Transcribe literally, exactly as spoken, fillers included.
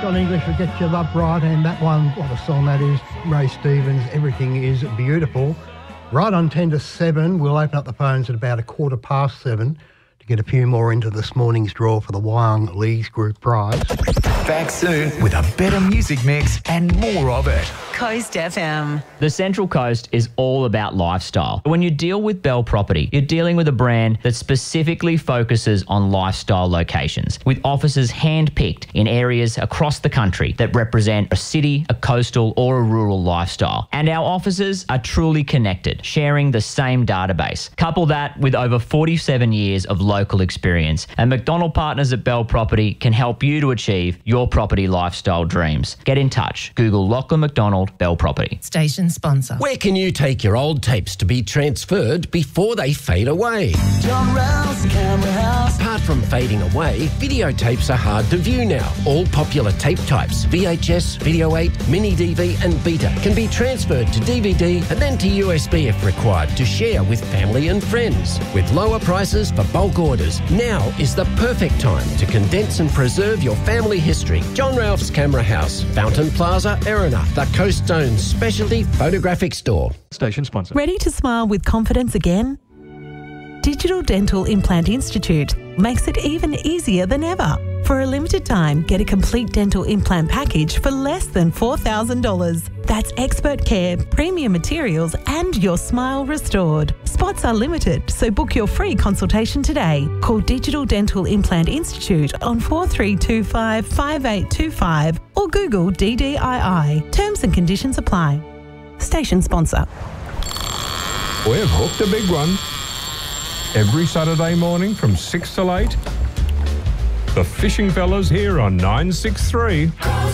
John English will get your love right, and that one, what a song that is. Ray Stevens, Everything Is Beautiful. Right on ten to seven, we'll open up the phones at about a quarter past seven to get a few more into this morning's draw for the Wyong Leagues Group Prize. Back soon with a better music mix and more of it. Coast F M. The Central Coast is all about lifestyle. When you deal with Bell Property, you're dealing with a brand that specifically focuses on lifestyle locations, with offices hand-picked in areas across the country that represent a city, a coastal or a rural lifestyle. And our offices are truly connected, sharing the same database. Couple that with over forty-seven years of local experience, and McDonald Partners at Bell Property can help you to achieve your property lifestyle dreams. Get in touch. Google Lachlan McDonald Bell Property. Station sponsor. Where can you take your old tapes to be transferred before they fade away? John Ralph's Camera House. Apart from fading away, videotapes are hard to view now. All popular tape types, V H S, Video eight, Mini D V and Beta, can be transferred to D V D and then to U S B if required to share with family and friends. With lower prices for bulk orders, now is the perfect time to condense and preserve your family history. John Ralph's Camera House, Fountain Plaza, Erina, the Coast Stone's specialty photographic store. Station sponsor. Ready to smile with confidence again? Digital Dental Implant Institute makes it even easier than ever. For a limited time, get a complete dental implant package for less than four thousand dollars. That's expert care, premium materials and your smile restored. Spots are limited, so book your free consultation today. Call Digital Dental Implant Institute on four three two five, five eight two five or Google D D I I. Terms and conditions apply. Station sponsor. We've hooked a big one. Every Saturday morning from six till eight. The Fishing Fellas here on nine six three.